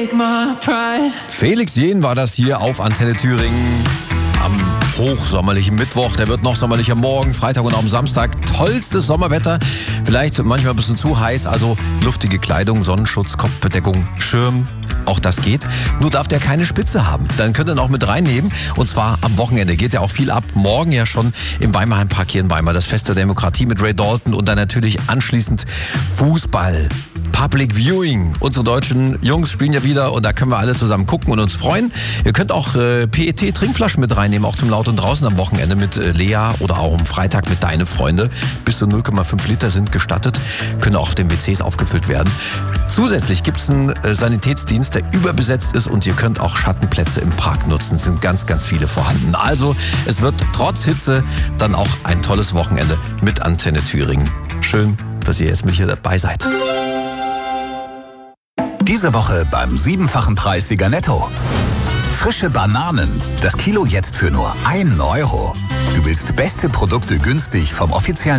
Felix Jähn war das hier auf Antenne Thüringen am hochsommerlichen Mittwoch. Der wird noch sommerlicher morgen, Freitag und auch am Samstag. Tollstes Sommerwetter. Vielleicht manchmal ein bisschen zu heiß, also luftige Kleidung, Sonnenschutz, Kopfbedeckung, Schirm. Auch das geht. Nur darf der keine Spitze haben. Dann könnt ihr ihn auch mit reinnehmen. Und zwar am Wochenende geht ja auch viel ab. Morgen ja schon im Weimarheimpark hier in Weimar. Das Fest der Demokratie mit Ray Dalton und dann natürlich anschließend Fußball. Public Viewing. Unsere deutschen Jungs spielen ja wieder und da können wir alle zusammen gucken und uns freuen. Ihr könnt auch PET-Trinkflaschen mit reinnehmen, auch zum Laut und Draußen am Wochenende mit Lea oder auch am Freitag mit Deine Freunde. Bis zu 0,5 Liter sind gestattet, können auch auf den WCs aufgefüllt werden. Zusätzlich gibt es einen Sanitätsdienst, der überbesetzt ist und ihr könnt auch Schattenplätze im Park nutzen. Es sind ganz, ganz viele vorhanden. Also es wird trotz Hitze dann auch ein tolles Wochenende mit Antenne Thüringen. Schön, dass ihr jetzt mit hier dabei seid. Diese Woche beim 7-fachen Preis Sieger Netto. Frische Bananen, das Kilo jetzt für nur 1 Euro. Du willst beste Produkte günstig vom offiziellen